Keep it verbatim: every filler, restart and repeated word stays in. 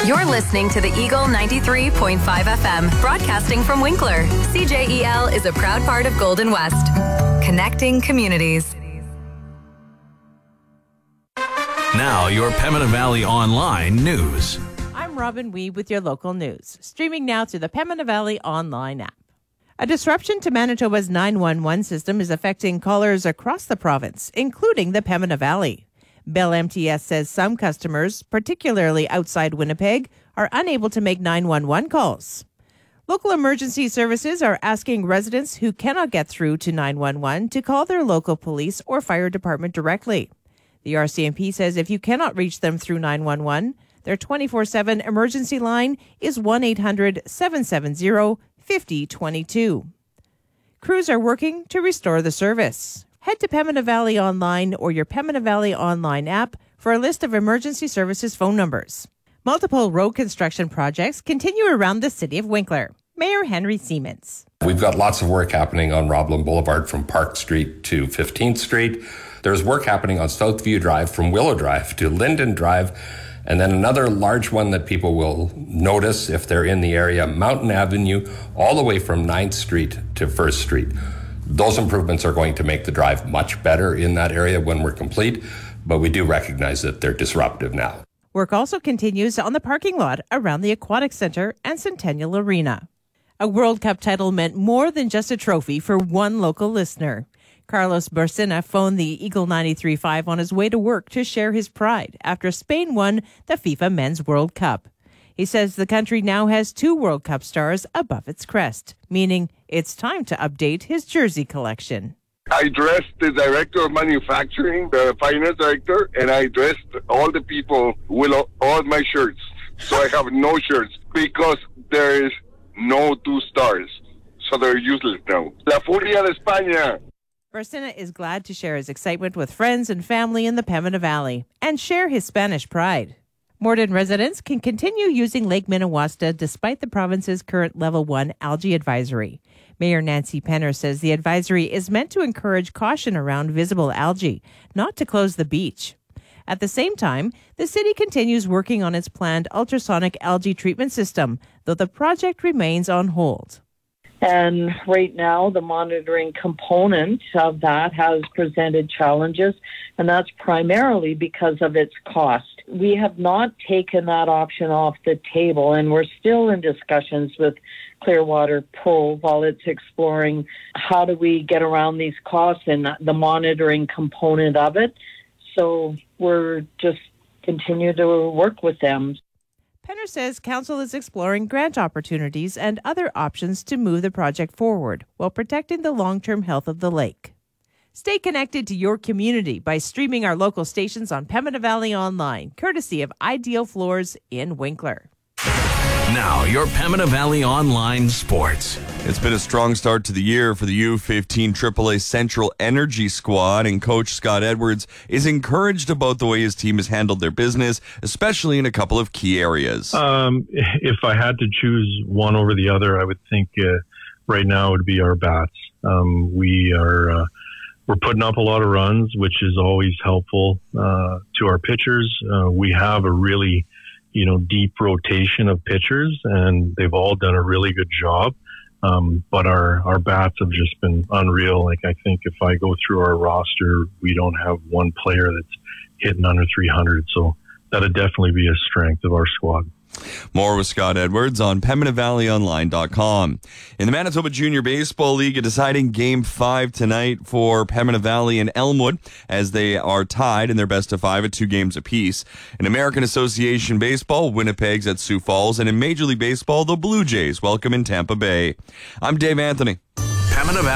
You're listening to the Eagle ninety-three point five F M, broadcasting from Winkler. C J E L is a proud part of Golden West, connecting communities. Now, your Pembina Valley Online news. I'm Robin Wee with your local news, streaming now through the Pembina Valley Online app. A disruption to Manitoba's nine one one system is affecting callers across the province, including the Pembina Valley. Bell M T S says some customers, particularly outside Winnipeg, are unable to make nine one one calls. Local emergency services are asking residents who cannot get through to nine one one to call their local police or fire department directly. The R C M P says if you cannot reach them through nine one one, their twenty-four seven emergency line is one eight hundred seven seven zero five zero two two. Crews are working to restore the service. Head to Pembina Valley Online or your Pembina Valley Online app for a list of emergency services phone numbers. Multiple road construction projects continue around the city of Winkler. Mayor Henry Siemens. We've got lots of work happening on Roblin Boulevard from Park Street to fifteenth Street. There's work happening on Southview Drive from Willow Drive to Linden Drive. And then another large one that people will notice if they're in the area, Mountain Avenue, all the way from ninth Street to first Street. Those improvements are going to make the drive much better in that area when we're complete, but we do recognize that they're disruptive now. Work also continues on the parking lot around the Aquatic Centre and Centennial Arena. A World Cup title meant more than just a trophy for one local listener. Carlos Barcina phoned the Eagle ninety-three point five on his way to work to share his pride after Spain won the FIFA Men's World Cup. He says the country now has two World Cup stars above its crest, meaning it's time to update his jersey collection. I dressed the director of manufacturing, the finance director, and I dressed all the people with all my shirts. So I have no shirts because there is no two stars. So they're useless now. La Furia de España. Barcina is glad to share his excitement with friends and family in the Pembina Valley and share his Spanish pride. Morden residents can continue using Lake Minnewaska despite the province's current level one algae advisory. Mayor Nancy Penner says the advisory is meant to encourage caution around visible algae, not to close the beach. At the same time, the city continues working on its planned ultrasonic algae treatment system, though the project remains on hold. And right now, the monitoring component of that has presented challenges, and that's primarily because of its cost. We have not taken that option off the table, and we're still in discussions with Clearwater Pool while it's exploring how do we get around these costs and the monitoring component of it. So we're just continue to work with them. Penner says council is exploring grant opportunities and other options to move the project forward while protecting the long-term health of the lake. Stay connected to your community by streaming our local stations on Pembina Valley Online, courtesy of Ideal Floors in Winkler. Now, your Pembina Valley Online sports. It's been a strong start to the year for the U fifteen triple A Central Energy squad, and Coach Scott Edwards is encouraged about the way his team has handled their business, especially in a couple of key areas. Um, if I had to choose one over the other, I would think uh, right now it would be our bats. Um, we are uh, we're putting up a lot of runs, which is always helpful uh, to our pitchers. Uh, we have a really you know, deep rotation of pitchers, and they've all done a really good job. Um, but our, our bats have just been unreal. Like, I think if I go through our roster, we don't have one player that's hitting under three hundred. So that'd definitely be a strength of our squad. More with Scott Edwards on Pembina Valley Online dot com. In the Manitoba Junior Baseball League, a deciding Game five tonight for Pembina Valley and Elmwood as they are tied in their best of five at two games apiece. In American Association Baseball, Winnipeg's at Sioux Falls, and in Major League Baseball, the Blue Jays welcome in Tampa Bay. I'm Dave Anthony. Pembina Valley